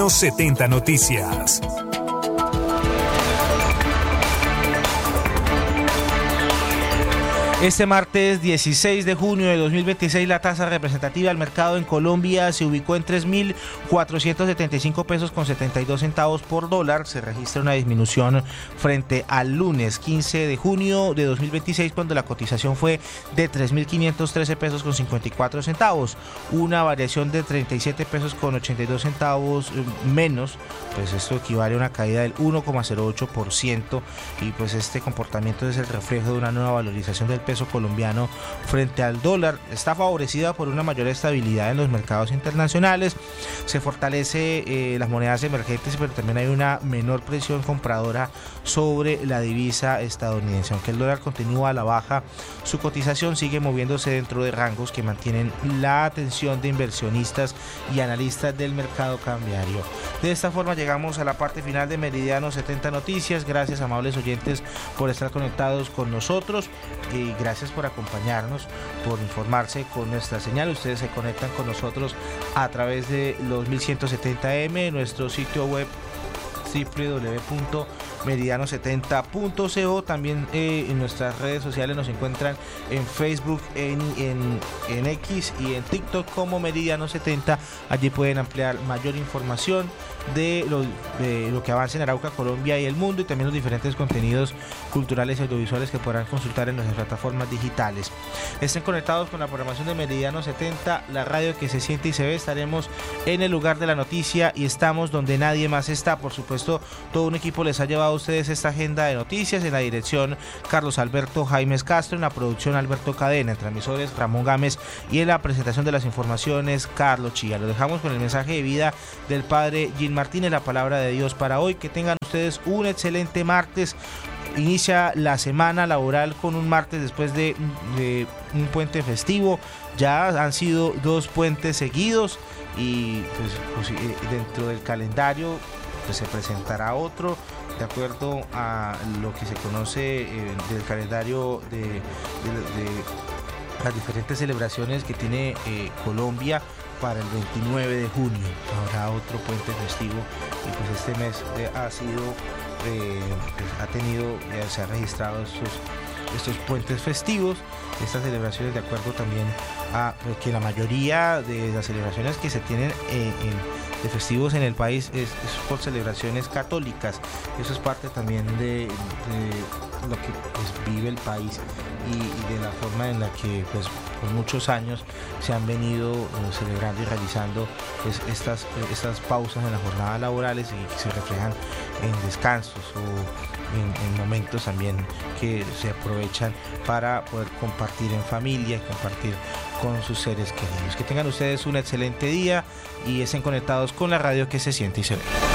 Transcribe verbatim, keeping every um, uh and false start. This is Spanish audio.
setenta Noticias. Este martes dieciséis de junio de dos mil veintiséis, la tasa representativa del mercado en Colombia se ubicó en tres mil cuatrocientos setenta y cinco pesos con setenta y dos centavos por dólar. Se registra una disminución frente al lunes quince de junio de dos mil veintiséis, cuando la cotización fue de tres mil quinientos trece pesos con cincuenta y cuatro centavos. Una variación de treinta y siete pesos con ochenta y dos centavos menos, pues esto equivale a una caída del uno coma cero ocho por ciento, y pues este comportamiento es el reflejo de una nueva valorización del peso colombiano frente al dólar. Está favorecida por una mayor estabilidad en los mercados internacionales. Se fortalece eh, las monedas emergentes, pero también hay una menor presión compradora sobre la divisa estadounidense. Aunque el dólar continúa a la baja, su cotización sigue moviéndose dentro de rangos que mantienen la atención de inversionistas y analistas del mercado cambiario. De esta forma llegamos a la parte final de Meridiano setenta Noticias. Gracias, amables oyentes, por estar conectados con nosotros, y gracias por acompañarnos, por informarse con nuestra señal. Ustedes se conectan con nosotros a través de los mil ciento setenta eme, nuestro sitio web doble u doble u doble u punto meridiano setenta punto co. También eh, en nuestras redes sociales nos encuentran en Facebook, en, en, en X y en TikTok como Meridiano setenta. Allí pueden ampliar mayor información de lo, de lo que avanza en Arauca, Colombia y el mundo, y también los diferentes contenidos culturales y audiovisuales que podrán consultar en nuestras plataformas digitales. Estén conectados con la programación de Meridiano setenta, la radio que se siente y se ve. Estaremos en el lugar de la noticia y estamos donde nadie más está. Por supuesto, todo un equipo les ha llevado a ustedes esta agenda de noticias. En la dirección, Carlos Alberto Jaimes Castro; en la producción, Alberto Cadena; en transmisores, Ramón Gámez; y en la presentación de las informaciones, Carlos Chía. Lo dejamos con el mensaje de vida del padre Gil Martínez, la palabra de Dios para hoy. Que tengan ustedes un excelente martes. Inicia la semana laboral con un martes después de, de un puente festivo. Ya han sido dos puentes seguidos, y pues, pues dentro del calendario pues se presentará otro de acuerdo a lo que se conoce eh, del calendario de, de, de las diferentes celebraciones que tiene eh, Colombia. Para el veintinueve de junio habrá otro puente festivo, y pues este mes eh, ha sido eh, pues ha tenido eh, se han registrado estos estos puentes festivos, estas celebraciones, de acuerdo también a pues, que la mayoría de las celebraciones que se tienen eh, en de festivos en el país es, es por celebraciones católicas. Eso es parte también de, de lo que pues, vive el país, y, y de la forma en la que pues por muchos años se han venido uh, celebrando y realizando pues, estas, estas pausas en las jornadas laborales, y que se reflejan en descansos o en, en momentos también que se aprovechan para poder compartir en familia y compartir con sus seres queridos. Que tengan ustedes un excelente día y estén conectados con la radio que se siente y se ve.